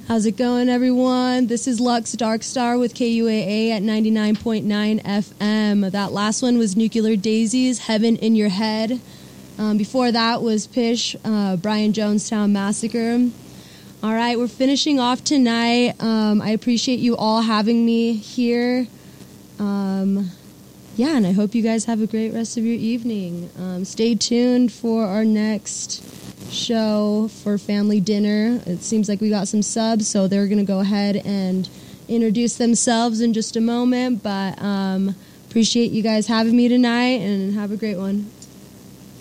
How's it going, everyone? This is Lux Darkstar with KUAA at 99.9 FM. That last one was Nuclear Daisies, Heaven in Your Head. Before that was Pish, Brian Jonestown Massacre. All right, we're finishing off tonight. I appreciate you all having me here. Yeah, and I hope you guys have a great rest of your evening. Stay tuned for our next show for family dinner. It seems like we got some subs, so they're going to go ahead and introduce themselves in just a moment. But appreciate you guys having me tonight, and have a great one.